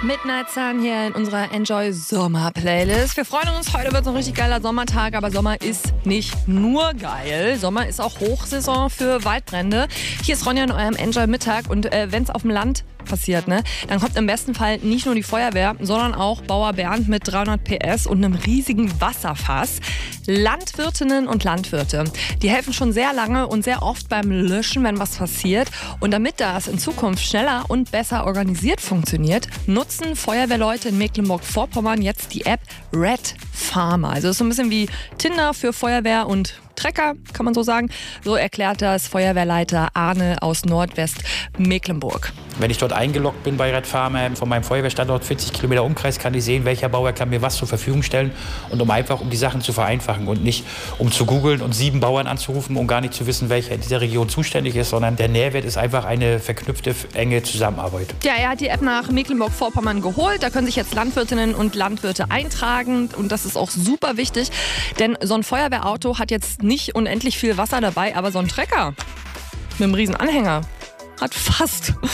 Midnight Sun hier in unserer Enjoy Sommer Playlist. Wir freuen uns, heute wird es ein richtig geiler Sommertag, aber Sommer ist nicht nur geil. Sommer ist auch Hochsaison für Waldbrände. Hier ist Ronja in eurem Enjoy Mittag und wenn es auf dem Land passiert, ne, dann kommt im besten Fall nicht nur die Feuerwehr, sondern auch Bauer Bernd mit 300 PS und einem riesigen Wasserfass. Landwirtinnen und Landwirte, die helfen schon sehr lange und sehr oft beim Löschen, wenn was passiert. Und damit das in Zukunft schneller und besser organisiert funktioniert, nutzen Feuerwehrleute in Mecklenburg-Vorpommern jetzt die App Red Farmer. Also das ist so ein bisschen wie Tinder für Feuerwehr und Trecker, kann man so sagen. So erklärt das Feuerwehrleiter Arne aus Nordwest-Mecklenburg. Wenn ich dort eingeloggt bin bei Red Farmer, von meinem Feuerwehrstandort 40 Kilometer Umkreis, kann ich sehen, welcher Bauer kann mir was zur Verfügung stellen und um die Sachen zu vereinfachen und nicht um zu googeln und 7 Bauern anzurufen, um gar nicht zu wissen, welcher in dieser Region zuständig ist, sondern der Nährwert ist einfach eine verknüpfte, enge Zusammenarbeit. Ja, er hat die App nach Mecklenburg-Vorpommern geholt. Da können sich jetzt Landwirtinnen und Landwirte eintragen und das ist auch super wichtig, denn so ein Feuerwehrauto hat jetzt nicht unendlich viel Wasser dabei, aber so ein Trecker mit einem riesen Anhänger hat fast